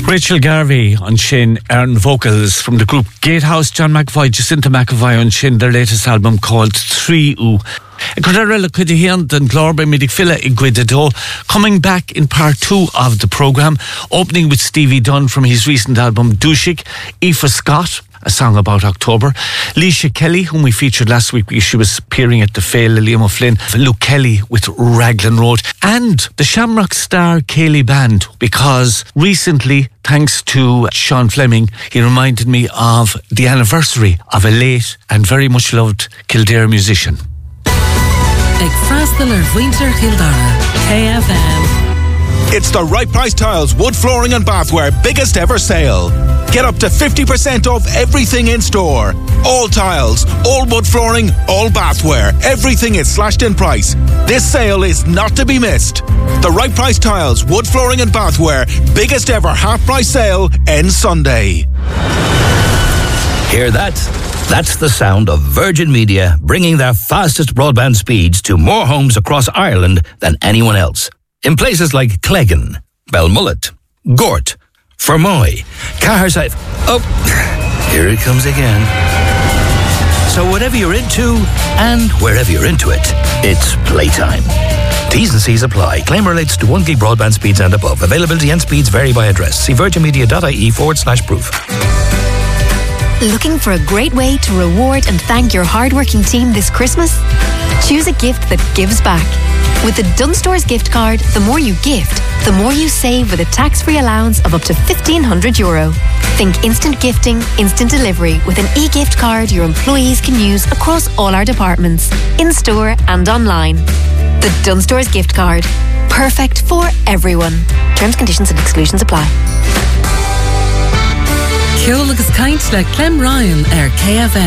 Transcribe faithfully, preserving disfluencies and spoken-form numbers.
Rachel Garvey on Shin, Aaron vocals from the group Gatehouse, John McAvoy, Jacinta McAvoy on Shin, their latest album called Three U. Codarella could hear and Glorby Midicfilla Iguidido coming back in part two of the programme, opening with Stevie Dunn from his recent album Dushik, Aoife Scott, a song about October, Leisha Kelly, whom we featured last week because she was appearing at the Fail, Liam O'Flynn, Luke Kelly with Raglan Road, and the Shamrock Star Ceilidh Band, because recently, thanks to Sean Fleming, he reminded me of the anniversary of a late and very much loved Kildare musician. Ag freastal ar bhaintear Kildare, K F M. It's the Right Price Tiles Wood Flooring and Bathware biggest ever sale. Get up to fifty percent off everything in store. All tiles, all wood flooring, all bathware. Everything is slashed in price. This sale is not to be missed. The Right Price Tiles Wood Flooring and Bathware biggest ever half price sale ends Sunday. Hear that? That's the sound of Virgin Media bringing their fastest broadband speeds to more homes across Ireland than anyone else. In places like Cleggan, Belmullet, Gort, Fermoy, Caherside. Oh, here it comes again. So whatever you're into and wherever you're into it, it's playtime. T's and C's apply. Claim relates to one gig broadband speeds and above. Availability and speeds vary by address. See virginmedia.ie forward slash proof. Looking for a great way to reward and thank your hardworking team this Christmas? Choose a gift that gives back. With the Dunnes Stores gift card, the more you gift, the more you save with a tax-free allowance of up to fifteen hundred euro. Think instant gifting, instant delivery with an e-gift card your employees can use across all our departments, in-store and online. The Dunnes Stores gift card. Perfect for everyone. Terms, conditions and exclusions apply. Ceol agus caint le Clem Ryan ar K F M.